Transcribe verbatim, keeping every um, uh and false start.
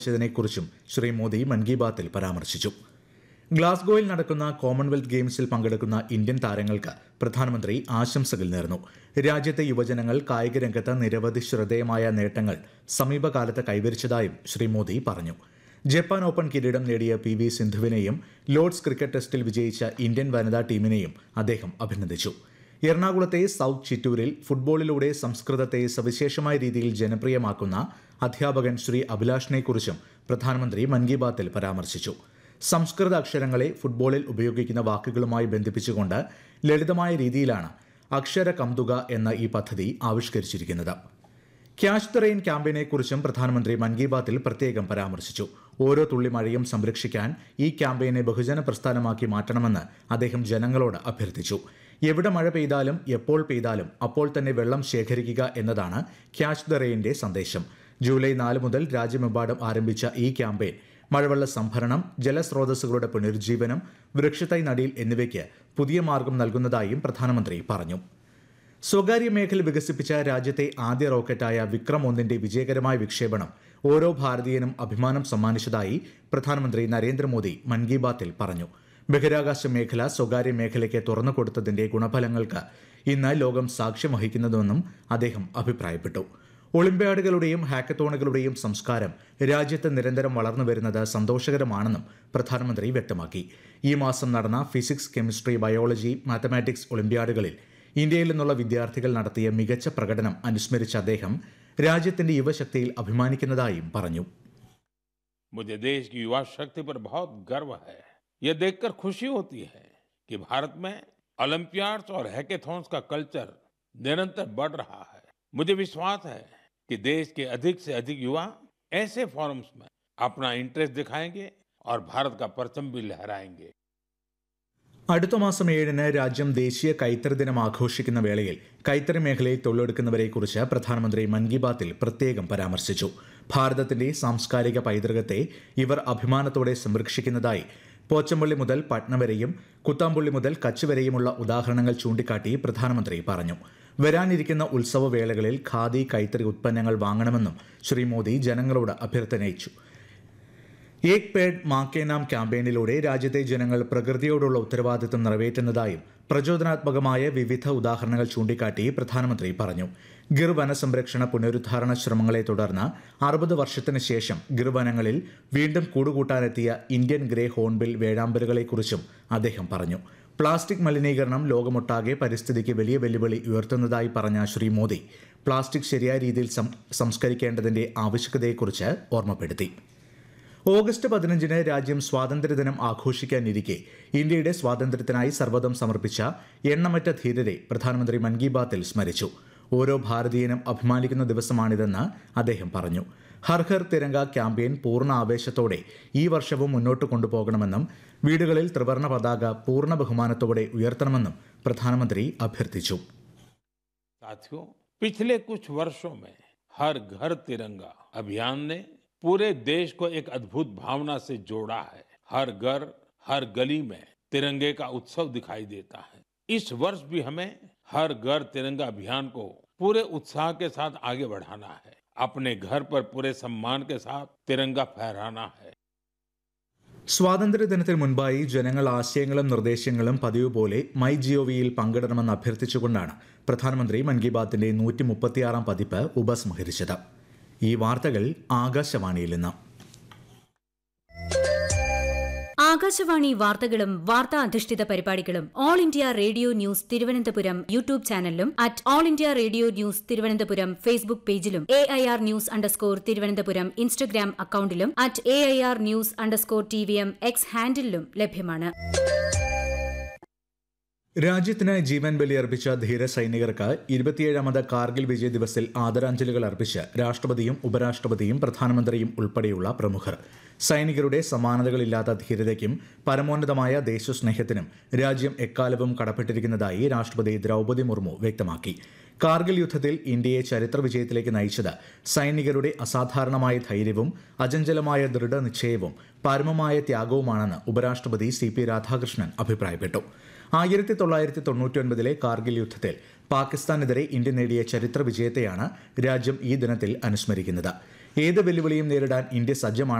ിനെക്കുറിച്ചും ശ്രീ മോദി മൻ കി ബാത്തിൽ പരാമർശിച്ചു. ഗ്ലാസ്ഗോയിൽ നടക്കുന്ന കോമൺവെൽത്ത് ഗെയിംസിൽ പങ്കെടുക്കുന്ന ഇന്ത്യൻ താരങ്ങൾക്ക് പ്രധാനമന്ത്രി ആശംസകൾ നേർന്നു. രാജ്യത്തെ യുവജനങ്ങൾ കായിക രംഗത്ത് നിരവധി ശ്രദ്ധേയമായ നേട്ടങ്ങൾ സമീപകാലത്ത് കൈവരിച്ചതായും ശ്രീ മോദി പറഞ്ഞു. ജപ്പാൻ ഓപ്പൺ കിരീടം നേടിയ പി വി സിന്ധുവിനെയും ലോർഡ്സ് ക്രിക്കറ്റ് ടെസ്റ്റിൽ വിജയിച്ച ഇന്ത്യൻ വനിതാ ടീമിനെയും അദ്ദേഹം അഭിനന്ദിച്ചു. എറണാകുളത്തെ സൌത്ത് ചിറ്റൂരിൽ ഫുട്ബോളിലൂടെ സംസ്കൃതത്തെ സവിശേഷമായ രീതിയിൽ ജനപ്രിയമാക്കുന്ന അധ്യാപകൻ ശ്രീ അഭിലാഷിനെക്കുറിച്ചും പ്രധാനമന്ത്രി മൻ കി ബാത്തിൽ പരാമർശിച്ചു. സംസ്കൃത അക്ഷരങ്ങളെ ഫുട്ബോളിൽ ഉപയോഗിക്കുന്ന വാക്കുകളുമായി ബന്ധിപ്പിച്ചുകൊണ്ട് ലളിതമായ രീതിയിലാണ് അക്ഷര കംതുക എന്ന ഈ പദ്ധതി ആവിഷ്കരിച്ചിരിക്കുന്നത്. ക്യാച്ച് ദ റെയിൻ ക്യാമ്പയിനെക്കുറിച്ചും പ്രധാനമന്ത്രി മൻ കി ബാത്തിൽ പ്രത്യേകം പരാമർശിച്ചു. ഓരോ തുള്ളി മഴയും സംരക്ഷിക്കാൻ ഈ ക്യാമ്പയിനെ ബഹുജന പ്രസ്ഥാനമാക്കി മാറ്റണമെന്ന് അദ്ദേഹം ജനങ്ങളോട് അഭ്യർത്ഥിച്ചു. എവിടെ മഴ പെയ്താലും എപ്പോൾ പെയ്താലും അപ്പോൾ തന്നെ വെള്ളം ശേഖരിക്കുക എന്നതാണ് ക്യാച്ച് ദ റെയിൻ്റെ സന്ദേശം. ജൂലൈ നാല് മുതൽ രാജ്യമെമ്പാടും ആരംഭിച്ച ഈ ക്യാമ്പയിൻ മഴവെള്ള സംഭരണം, ജലസ്രോതസ്സുകളുടെ പുനരുജ്ജീവനം, വൃക്ഷത്തൈ നടീൽ എന്നിവയ്ക്ക് പുതിയ മാർഗം നൽകുന്നതായും പ്രധാനമന്ത്രി പറഞ്ഞു. സ്വകാര്യ മേഖല വികസിപ്പിച്ച രാജ്യത്തെ ആദ്യ റോക്കറ്റായ വിക്രം ഒന്നിന്റെ വിജയകരമായ വിക്ഷേപണം ഓരോ ഭാരതീയനും അഭിമാനം സമ്മാനിച്ചതായി പ്രധാനമന്ത്രി നരേന്ദ്രമോദി മൻ കി ബാത്തിൽ പറഞ്ഞു. ബഹിരാകാശ മേഖല സ്വകാര്യ മേഖലയ്ക്ക് തുറന്നു കൊടുത്തതിന്റെ ഗുണഫലങ്ങൾക്ക് ഇന്ന് ലോകം സാക്ഷ്യം വഹിക്കുന്നതെന്നും അദ്ദേഹം അഭിപ്രായപ്പെട്ടു. ഒളിമ്പ്യാഡുകളുടെയും ഹാക്കത്തോണുകളുടെയും സംസ്കാരം രാജ്യത്ത് നിരന്തരം വളർന്നു വരുന്നത് സന്തോഷകരമാണെന്നും പ്രധാനമന്ത്രി വ്യക്തമാക്കി. ഈ മാസം നടന്ന ഫിസിക്സ്, കെമിസ്ട്രി, ബയോളജി, മാത്തമാറ്റിക്സ് ഒളിമ്പ്യാഡുകളിൽ ഇന്ത്യയിൽ നിന്നുള്ള വിദ്യാർത്ഥികൾ നടത്തിയ മികച്ച പ്രകടനം അനുസ്മരിച്ച അദ്ദേഹം രാജ്യത്തിന്റെ യുവശക്തിയിൽ അഭിമാനിക്കുന്നതായും പറഞ്ഞു. मुझे देश की युवा शक्ति पर बहुत गर्व है. यह देखकर खुशी होती है कि भारत में ओलंपियाड्स और हैकेथॉन्स का कल्चर निरंतर बढ़ रहा है. मुझे विश्वास है कि देश के अधिक से अधिक युवा ऐसे फोरम्स में अपना इंटरेस्ट दिखाएंगे और भारत का परचम भी लहराएंगे. അടുത്ത മാസം ഏഴിന് രാജ്യം ദേശീയ കൈത്തറി ദിനം ആഘോഷിക്കുന്ന വേളയിൽ കൈത്തറി മേഖലയിൽ തൊഴിലെടുക്കുന്നവരെക്കുറിച്ച് പ്രധാനമന്ത്രി മൻ കി ബാത്തിൽ പ്രത്യേകം പരാമർശിച്ചു. ഭാരതത്തിന്റെ സാംസ്കാരിക പൈതൃകത്തെ ഇവർ അഭിമാനത്തോടെ സംരക്ഷിക്കുന്നതായി പോച്ചമ്പള്ളി മുതൽ പട്ന വരെയും കുത്താമ്പുള്ളി മുതൽ കച്ച് വരെയുമുള്ള ഉദാഹരണങ്ങൾ ചൂണ്ടിക്കാട്ടി പ്രധാനമന്ത്രി പറഞ്ഞു. വരാനിരിക്കുന്ന ഉത്സവവേളകളിൽ ഖാദി കൈത്തറി ഉത്പന്നങ്ങൾ വാങ്ങണമെന്നും ശ്രീ മോദി ജനങ്ങളോട് അഭ്യർത്ഥനയിച്ചു. ഏക് പേഡ് മാ കെ നാം ക്യാമ്പയിനിലൂടെ രാജ്യത്തെ ജനങ്ങൾ പ്രകൃതിയോടുള്ള ഉത്തരവാദിത്തം നിറവേറ്റുന്നതായും പ്രചോദനാത്മകമായ വിവിധ ഉദാഹരണങ്ങൾ ചൂണ്ടിക്കാട്ടി പ്രധാനമന്ത്രി പറഞ്ഞു. ഗിർ വനസംരക്ഷണ പുനരുദ്ധാരണ ശ്രമങ്ങളെ തുടർന്ന് അറുപത് വർഷത്തിന് ശേഷം ഗിർ വനങ്ങളിൽ വീണ്ടും കൂടുകൂട്ടാനെത്തിയ ഇന്ത്യൻ ഗ്രേ ഹോൺബിൽ വേഴാമ്പലുകളെക്കുറിച്ചും അദ്ദേഹം പറഞ്ഞു. പ്ലാസ്റ്റിക് മലിനീകരണം ലോകമൊട്ടാകെ പരിസ്ഥിതിക്ക് വലിയ വെല്ലുവിളി ഉയർത്തുന്നതായി പറഞ്ഞ ശ്രീ മോദി പ്ലാസ്റ്റിക് ശരിയായ രീതിയിൽ സംസ്കരിക്കേണ്ടതിന്റെ ആവശ്യകതയെക്കുറിച്ച് ഓർമ്മപ്പെടുത്തി. ഓഗസ്റ്റ് പതിനഞ്ചിന് രാജ്യം സ്വാതന്ത്ര്യദിനം ആഘോഷിക്കാനിരിക്കെ ഇന്ത്യയുടെ സ്വാതന്ത്ര്യത്തിനായി സർവ്വതം സമർപ്പിച്ച എണ്ണമറ്റ ധീരരെ പ്രധാനമന്ത്രി മൻ കി ബാത്തിൽ സ്മരിച്ചു. ഓരോ ഭാരതീയനും അഭിമാനിക്കുന്ന ദിവസമാണിതെന്ന് അദ്ദേഹം പറഞ്ഞു. ഹർ ഹർ തിരങ്ക ക്യാമ്പയിൻ പൂർണ്ണ ആവേശത്തോടെ ഈ വർഷവും മുന്നോട്ട് കൊണ്ടുപോകണമെന്നും വീടുകളിൽ ത്രിവർണ്ണ പതാക പൂർണ്ണ ബഹുമാനത്തോടെ ഉയർത്തണമെന്നും പ്രധാനമന്ത്രി അഭ്യർത്ഥിച്ചു. साथियों, पिछले कुछ वर्षों में हर घर तिरंगा अभियान ने पूरे देश को एक अद्भुत भावना से जोड़ा है. हर घर, हर गली में तिरंगे का उत्सव दिखाई देता है. इस वर्ष भी हमें हर घर तिरंगा अभियान को पूरे उत्साह के साथ आगे बढ़ाना है. अपने घर पर पूरे सम्मान के साथ तिरंगा फहराना है. സ്വാതന്ത്ര്യദിനത്തിന് മുൻപായി ജനങ്ങൾ ആശയങ്ങളും നിർദ്ദേശങ്ങളും പതിവ് പോലെ മൈ ജിഒവിയിൽ പങ്കിടണമെന്ന് അഭ്യർത്ഥിച്ചുകൊണ്ടാണ് പ്രധാനമന്ത്രി മൻ കി ബാത്തിന്റെ നൂറ്റി മുപ്പത്തിയാറാം പതിപ്പ് ഉപസംഹരിച്ചത്. ഈ വാർത്തകൾ ആകാശവാണിയിൽ നിന്ന്. ആകാശവാണി വാർത്തകളും വാർത്താ അധിഷ്ഠിത പരിപാടികളും all India radio news Thiruvananthapuram YouTube ചാനലിലും at all India radio news Thiruvananthapuram Facebook പേജിലും A I R news underscore Thiruvananthapuram Instagram അക്കൌണ്ടിലും at A I R news underscore T V M X ഹാൻഡിലും ലഭ്യമാണ്. രാജ്യത്തിന് ജീവൻ ബലിയർപ്പിച്ച ധീര സൈനികർക്ക് ഇരുപത്തിയേഴാമത് കാർഗിൽ വിജയ് ദിവസിൽ ആദരാഞ്ജലികൾ അർപ്പിച്ച് രാഷ്ട്രപതിയും ഉപരാഷ്ട്രപതിയും പ്രധാനമന്ത്രിയും ഉൾപ്പെടെയുള്ള പ്രമുഖർ. സൈനികരുടെ സമാനതകളില്ലാത്ത ധീരതയ്ക്കും പരമോന്നതമായ ദേശസ്നേഹത്തിനും രാജ്യം എക്കാലവും കടപ്പെട്ടിരിക്കുന്നതായി രാഷ്ട്രപതി ദ്രൗപദി മുർമു വ്യക്തമാക്കി. കാർഗിൽ യുദ്ധത്തിൽ ഇന്ത്യയെ ചരിത്ര വിജയത്തിലേക്ക് നയിച്ചത് സൈനികരുടെ അസാധാരണമായ ധൈര്യവും അചഞ്ചലമായ ദൃഢനിശ്ചയവും പരമമായ ത്യാഗവുമാണെന്ന് ഉപരാഷ്ട്രപതി സി പി രാധാകൃഷ്ണൻ അഭിപ്രായപ്പെട്ടു. ആയിരത്തി തൊള്ളായിരത്തി തൊണ്ണൂറ്റി ഒൻപതിലെ കാർഗിൽ യുദ്ധത്തിൽ പാകിസ്ഥാനെതിരെ ഇന്ത്യ നേടിയ ചരിത്ര വിജയത്തെയാണ് രാജ്യം ഈ ദിനത്തിൽ അനുസ്മരിക്കുന്നത്. ഏത് വെല്ലുവിളിയും നേരിടാൻ ഇന്ത്യ സജ്ജമാണ്